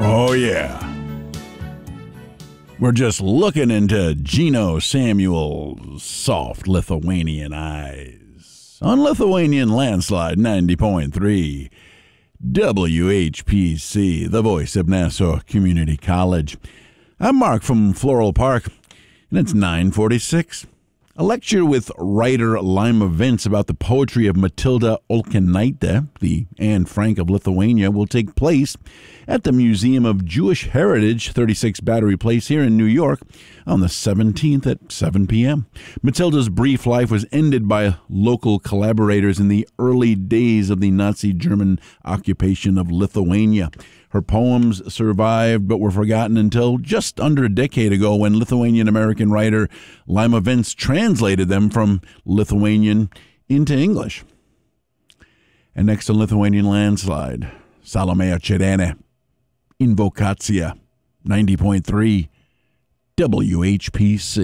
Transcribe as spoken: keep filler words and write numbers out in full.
Oh, yeah. We're just looking into Gino Samuel's soft Lithuanian eyes on Lithuanian Landslide ninety point three W H P C, the voice of Nassau Community College. I'm Mark from Floral Park, and it's nine forty-six. A lecture with writer Laima Vince about the poetry of Matilda Olkinaite, the Anne Frank of Lithuania, will take place at the Museum of Jewish Heritage, thirty-six Battery Place here in New York, on the seventeenth at seven p.m. Matilda's brief life was ended by local collaborators in the early days of the Nazi German occupation of Lithuania. Her poems survived but were forgotten until just under a decade ago when Lithuanian-American writer Laima Vince translated them from Lithuanian into English. And next on Lithuanian Landslide, Salomea Cherene, Invocatia, ninety point three W H P C.